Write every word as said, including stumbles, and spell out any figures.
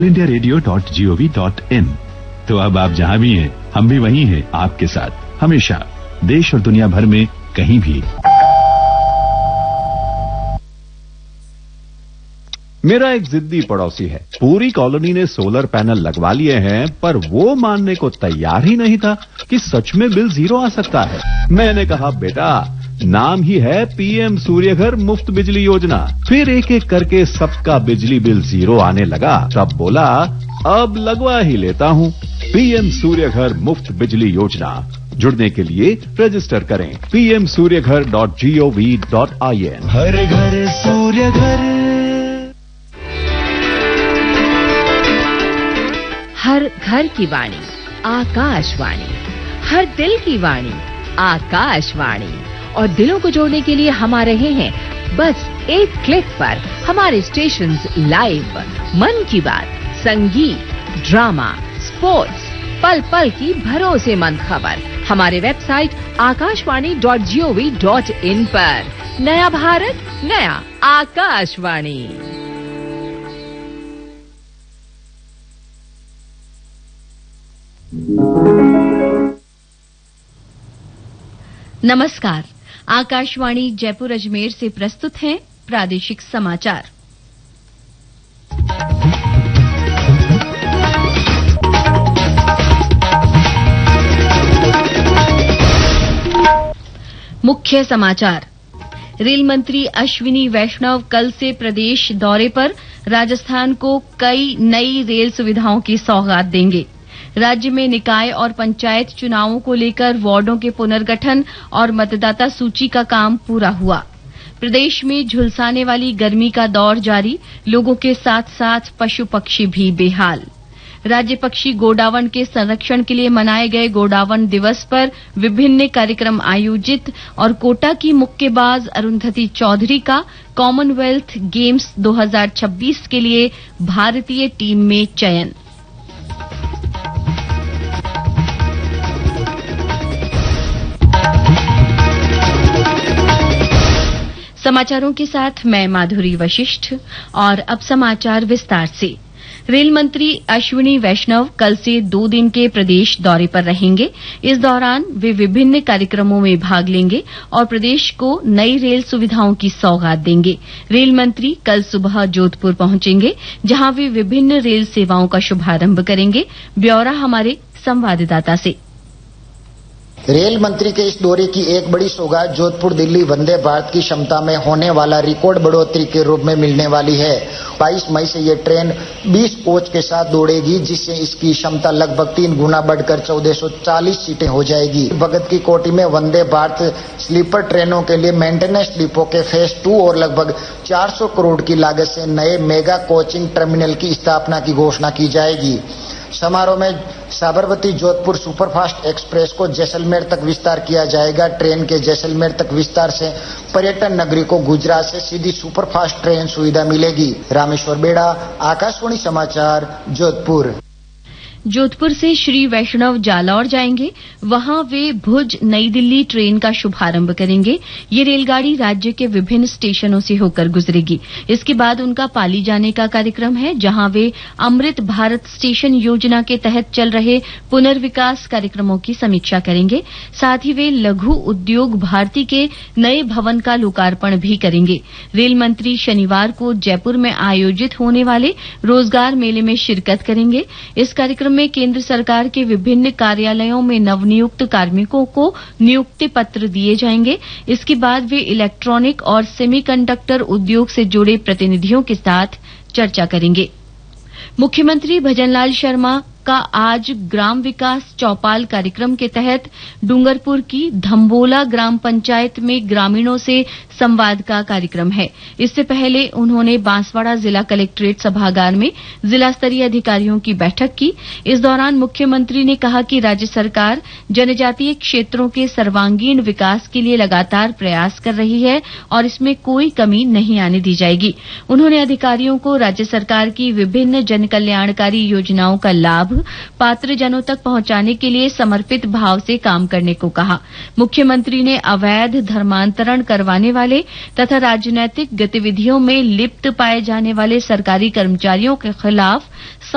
India radio dot G O V dot in. तो अब आप जहां भी हैं, हम भी वहीं हैं आपके साथ हमेशा, देश और दुनिया भर में कहीं भी। मेरा एक जिद्दी पड़ोसी है, पूरी कॉलोनी ने सोलर पैनल लगवा लिए हैं, पर वो मानने को तैयार ही नहीं था कि सच में बिल जीरो आ सकता है। मैंने कहा, बेटा नाम ही है पीएम सूर्यघर मुफ्त बिजली योजना। फिर एक एक करके सबका बिजली बिल जीरो आने लगा। तब बोला, अब लगवा ही लेता हूँ पीएम सूर्यघर मुफ्त बिजली योजना। जुड़ने के लिए रजिस्टर करें P M Surya Ghar dot G O V dot I N. हर घर सूर्यघर। हर घर की वाणी आकाशवाणी, हर दिल की वाणी आकाशवाणी। और दिलों को जोड़ने के लिए हम आ रहे हैं बस एक क्लिक पर हमारे स्टेशन लाइव। मन की बात, संगीत, ड्रामा, स्पोर्ट्स, पल पल की भरोसेमंद खबर हमारे website Akashvani dot G O V dot in पर। नया भारत, नया आकाशवाणी। नमस्कार, आकाशवाणी जयपुर अजमेर से प्रस्तुत हैं प्रादेशिक समाचार। मुख्य समाचार। रेल मंत्री अश्विनी वैष्णव कल से प्रदेश दौरे पर। राजस्थान को कई नई रेल सुविधाओं की सौगात देंगे। राज्य में निकाय और पंचायत चुनावों को लेकर वार्डों के पुनर्गठन और मतदाता सूची का काम पूरा हुआ। प्रदेश में झुलसाने वाली गर्मी का दौर जारी, लोगों के साथ साथ पशु पक्षी भी बेहाल। राज्य पक्षी गोडावण के संरक्षण के लिए मनाए गए गोडावण दिवस पर विभिन्न कार्यक्रम आयोजित। और कोटा की मुक्केबाज अरुंधति चौधरी का कॉमनवेल्थ गेम्स दो हज़ार छब्बीस के लिए भारतीय टीम में चयन। समाचारों के साथ मैं माधुरी वशिष्ठ। और अब समाचार विस्तार से। रेल मंत्री अश्विनी वैष्णव कल से दो दिन के प्रदेश दौरे पर रहेंगे। इस दौरान वे विभिन्न कार्यक्रमों में भाग लेंगे और प्रदेश को नई रेल सुविधाओं की सौगात देंगे। रेल मंत्री कल सुबह जोधपुर पहुंचेंगे, जहां वे विभिन्न रेल सेवाओं का शुभारंभ करेंगे। ब्यौरा हमारे संवाददाता से। रेल मंत्री के इस दौरे की एक बड़ी सौगात जोधपुर दिल्ली वंदे भारत की क्षमता में होने वाला रिकॉर्ड बढ़ोतरी के रूप में मिलने वाली है। बाईस मई से ये ट्रेन बीस कोच के साथ दौड़ेगी, जिससे इसकी क्षमता लगभग तीन गुना बढ़कर चौदह सौ चालीस सीटें हो जाएगी। भगत की कोटि में वंदे भारत स्लीपर ट्रेनों के लिए मेंटेनेंस डिपो के फेज टू और लगभग चार सौ करोड़ की लागत से नए मेगा कोचिंग टर्मिनल की स्थापना की घोषणा की जाएगी। समारोह में साबरमती जोधपुर सुपरफास्ट एक्सप्रेस को जैसलमेर तक विस्तार किया जाएगा। ट्रेन के जैसलमेर तक विस्तार से पर्यटन नगरी को गुजरात से सीधी सुपरफास्ट ट्रेन सुविधा मिलेगी। रामेश्वर बेड़ा, आकाशवाणी समाचार, जोधपुर। जोधपुर से श्री वैष्णव जालौर जाएंगे, वहां वे भुज नई दिल्ली ट्रेन का शुभारंभ करेंगे। ये रेलगाड़ी राज्य के विभिन्न स्टेशनों से होकर गुजरेगी। इसके बाद उनका पाली जाने का कार्यक्रम है, जहां वे अमृत भारत स्टेशन योजना के तहत चल रहे पुनर्विकास कार्यक्रमों की समीक्षा करेंगे। साथ ही वे लघु उद्योग भारती के नए भवन का लोकार्पण भी करेंगे। रेल मंत्री शनिवार को जयपुर में आयोजित होने वाले रोजगार मेले में शिरकत करेंगे। इस कार्यक्रम में केंद्र सरकार के विभिन्न कार्यालयों में नवनियुक्त कार्मिकों को नियुक्ति पत्र दिए जाएंगे। इसके बाद वे इलेक्ट्रॉनिक और सेमीकंडक्टर उद्योग से जुड़े प्रतिनिधियों के साथ चर्चा करेंगे। मुख्यमंत्री भजनलाल शर्मा का आज ग्राम विकास चौपाल कार्यक्रम के तहत डूंगरपुर की धम्बोला ग्राम पंचायत में ग्रामीणों से संवाद का कार्यक्रम है। इससे पहले उन्होंने बांसवाड़ा जिला कलेक्ट्रेट सभागार में जिला स्तरीय अधिकारियों की बैठक की। इस दौरान मुख्यमंत्री ने कहा कि राज्य सरकार जनजातीय क्षेत्रों के सर्वांगीण विकास के लिए लगातार प्रयास कर रही है और इसमें कोई कमी नहीं आने दी जाएगी। उन्होंने अधिकारियों को राज्य सरकार की विभिन्न जनकल्याणकारी योजनाओं का लाभ पात्र जनों तक पहुंचाने के लिए समर्पित भाव से काम करने को कहा। मुख्यमंत्री ने अवैध धर्मांतरण करवाने वाले तथा राजनैतिक गतिविधियों में लिप्त पाए जाने वाले सरकारी कर्मचारियों के खिलाफ